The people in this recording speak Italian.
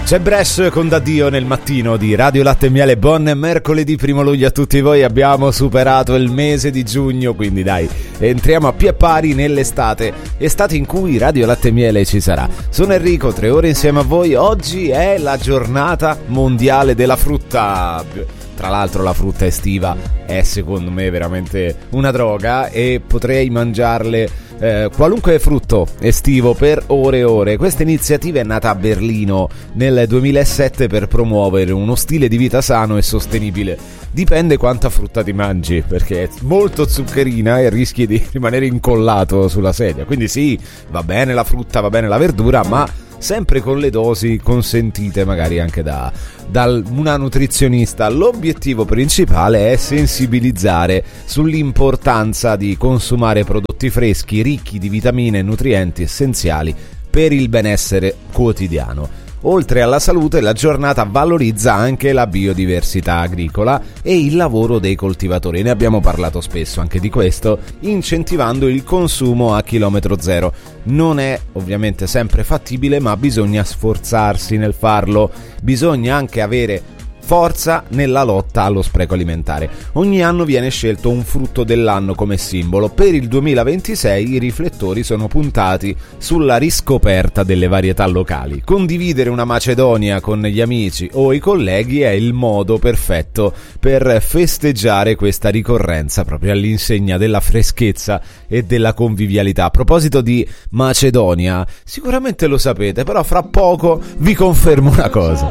C'è Bresh con D'Addio nel mattino di Radio Latte e Miele. Buon mercoledì 1 luglio a tutti voi. Abbiamo superato il mese di giugno, quindi dai, entriamo a piè pari nell'estate, estate in cui Radio Latte e Miele ci sarà. Sono Enrico, 3 ore insieme a voi. Oggi è la giornata mondiale della frutta. Tra l'altro la frutta estiva è secondo me veramente una droga e potrei mangiarle qualunque frutto estivo per ore e ore. Questa iniziativa è nata a Berlino nel 2007 per promuovere uno stile di vita sano e sostenibile. Dipende quanta frutta ti mangi, perché è molto zuccherina e rischi di rimanere incollato sulla sedia. Quindi sì, va bene la frutta, va bene la verdura, ma sempre con le dosi consentite magari anche da una nutrizionista. L'obiettivo principale è sensibilizzare sull'importanza di consumare prodotti freschi, ricchi di vitamine e nutrienti essenziali per il benessere quotidiano. Oltre alla salute, la giornata valorizza anche la biodiversità agricola e il lavoro dei coltivatori. Ne abbiamo parlato spesso anche di questo, incentivando il consumo a chilometro zero. Non è ovviamente sempre fattibile, ma bisogna sforzarsi nel farlo. Bisogna anche avere forza nella lotta allo spreco alimentare. Ogni anno viene scelto un frutto dell'anno come simbolo. Per il 2026 i riflettori sono puntati sulla riscoperta delle varietà locali. Condividere una macedonia con gli amici o i colleghi è il modo perfetto per festeggiare questa ricorrenza, proprio all'insegna della freschezza e della convivialità. A proposito di Macedonia, sicuramente lo sapete, però fra poco vi confermo una cosa.